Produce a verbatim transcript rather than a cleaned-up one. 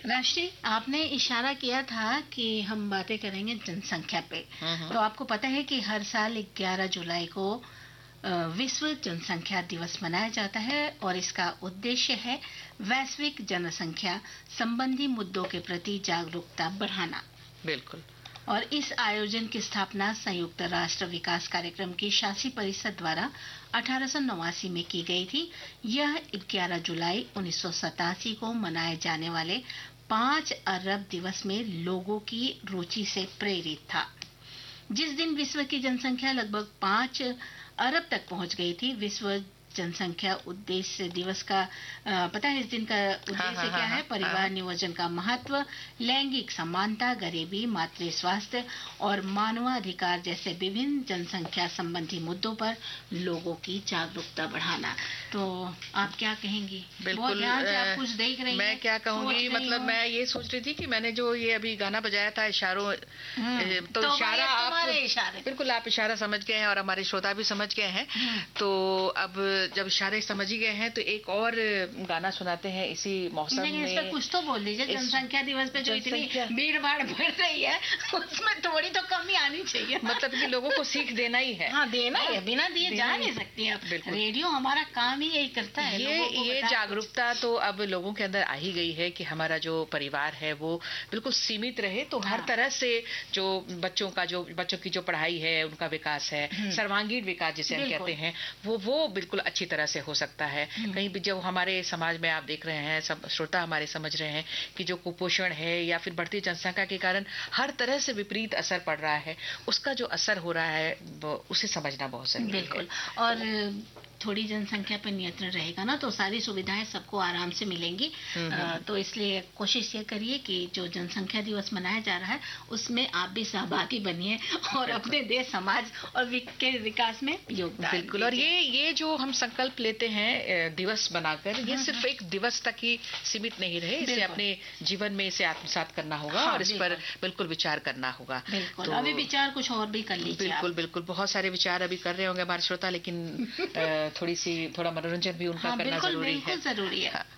राष्ट्रीय, आपने इशारा किया था कि हम बातें करेंगे जनसंख्या पे। तो आपको पता है कि हर साल ग्यारह जुलाई को विश्व जनसंख्या दिवस मनाया जाता है और इसका उद्देश्य है वैश्विक जनसंख्या संबंधी मुद्दों के प्रति जागरूकता बढ़ाना। बिल्कुल। और इस आयोजन की स्थापना संयुक्त राष्ट्र विकास कार्यक्रम की शासी परिषद द्वारा अठारह सौ नवासी में की गई थी। यह ग्यारह जुलाई उन्नीस सौ सतासी को मनाए जाने वाले पाँच अरब दिवस में लोगों की रुचि से प्रेरित था। जिस दिन विश्व की जनसंख्या लगभग पाँच अरब तक पहुंच गई थी। विश्व जनसंख्या उद्देश्य दिवस का आ, पता है इस दिन का उद्देश्य हाँ, हाँ, क्या हाँ, है? परिवार हाँ, नियोजन का महत्व, लैंगिक समानता, गरीबी, मातृ स्वास्थ्य और मानवाधिकार जैसे विभिन्न जनसंख्या संबंधी मुद्दों पर लोगों की जागरूकता बढ़ाना। तो आप क्या कहेंगी? बिल्कुल, आप कुछ देख रही मैं क्या कहूँगी, मतलब मैं ये सोच रही थी कि मैंने जो ये अभी गाना बजाया था इशारों, तो, तो इशारा आप इशारे बिल्कुल आप इशारा समझ गए हैं और हमारे श्रोता भी समझ गए हैं। तो अब जब इशारे समझ ही गए हैं तो एक और गाना सुनाते हैं इसी मौसम में। इस पर कुछ तो बोल दीजिए। जनसंख्या दिवस पे जो इतनी भीड़ भाड़ बढ़ रही है उसमें थोड़ी तो कमी आनी चाहिए। मतलब कि लोगों को सीख देना ही है। हाँ, देना ही है, बिना दिए जा नहीं सकती है। रेडियो हमारा काम ही यही करता है। ये ये जागरूकता तो अब लोगों के अंदर आ ही गई है कि हमारा जो परिवार है वो बिल्कुल सीमित रहे। तो हर तरह से जो बच्चों का जो बच्चों की जो पढ़ाई है, उनका विकास है, सर्वांगीण विकास जिसे हम कहते हैं, वो वो बिल्कुल अच्छी तरह से हो सकता है। कहीं भी जब हमारे समाज में आप देख रहे हैं, सब श्रोता हमारे समझ रहे हैं कि जो कुपोषण है या फिर बढ़ती जनसंख्या के कारण हर तरह से विपरीत असर पड़ रहा है, उसका जो असर हो रहा है उसे समझना बहुत जरूरी है। बिल्कुल। और थोड़ी जनसंख्या पर नियंत्रण रहेगा ना तो सारी सुविधाएं सबको आराम से मिलेंगी। आ, तो इसलिए कोशिश ये करिए कि जो जनसंख्या दिवस मनाया जा रहा है उसमें आप भी सहभागी बनिए और अपने देश, समाज और के विकास में योगदान। बिल्कुल। और ये ये जो हम संकल्प लेते हैं दिवस बनाकर, ये सिर्फ एक दिवस तक ही सीमित नहीं रहे, इसे अपने जीवन में इसे आत्मसात करना होगा। हाँ, और इस पर बिल्कुल विचार करना होगा। बिल्कुल। तो अभी विचार कुछ और भी कर लीजिए। बिल्कुल बिल्कुल बहुत सारे विचार अभी कर रहे होंगे हमारे श्रोता, लेकिन थोड़ी सी थोड़ा मनोरंजन भी उनका हाँ, करना जरूरी है। जरूरी है।